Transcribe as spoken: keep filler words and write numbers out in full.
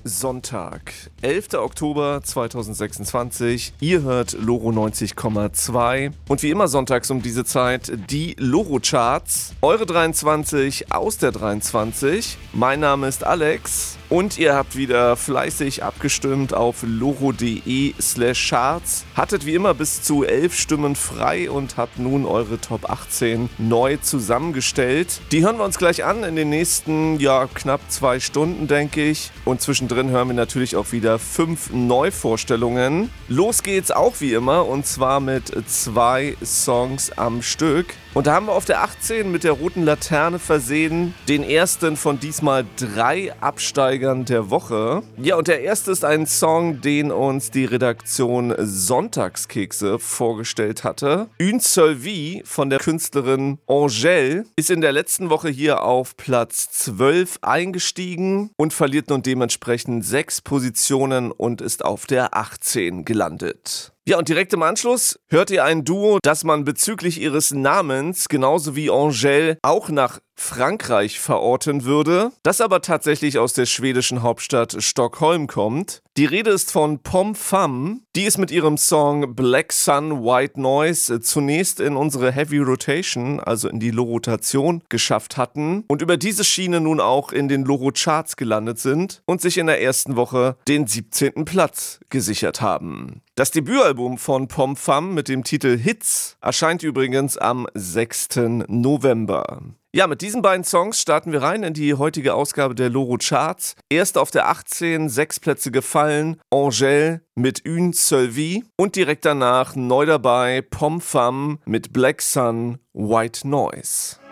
Sonntag, elfter Oktober zweitausendsechsundzwanzig. Ihr hört Loro neunzig Komma zwei. Und wie immer sonntags um diese Zeit die Loro-Charts. Eure dreiundzwanzig aus der dreiundzwanzig. Mein Name ist Alex. Und ihr habt wieder fleißig abgestimmt auf loro.de slash charts. Hattet wie immer bis zu elf Stimmen frei und habt nun eure Top achtzehn neu zusammengestellt. Die hören wir uns gleich an in den nächsten, ja, knapp zwei Stunden, denke ich. Und zwischendrin hören wir natürlich auch wieder fünf Neuvorstellungen. Los geht's auch wie immer und zwar mit zwei Songs am Stück. Und da haben wir auf der achtzehn mit der roten Laterne versehen den ersten von diesmal drei Absteigern der Woche. Ja, und der erste ist ein Song, den uns die Redaktion Sonntagskekse vorgestellt hatte. Une seule vie von der Künstlerin Angèle ist in der letzten Woche hier auf Platz zwölf eingestiegen und verliert nun dementsprechend sechs Positionen und ist auf der achtzehn gelandet. Ja, und direkt im Anschluss hört ihr ein Duo, das man bezüglich ihres Namens genauso wie Angèle auch nach Frankreich verorten würde, das aber tatsächlich aus der schwedischen Hauptstadt Stockholm kommt. Die Rede ist von Pom Fam, die es mit ihrem Song Black Sun, White Noise zunächst in unsere Heavy Rotation, also in die Loro-Rotation, geschafft hatten und über diese Schiene nun auch in den Loro-Charts gelandet sind und sich in der ersten Woche den siebzehnten Platz gesichert haben. Das Debütalbum von Pom Fam mit dem Titel Hits erscheint übrigens am sechsten November. Ja, mit diesen beiden Songs starten wir rein in die heutige Ausgabe der Loro-Charts. Erst auf der achtzehn, sechs Plätze gefallen, Angèle mit Une seule vie und direkt danach neu dabei Pom Fam mit Black Sun, White Noise.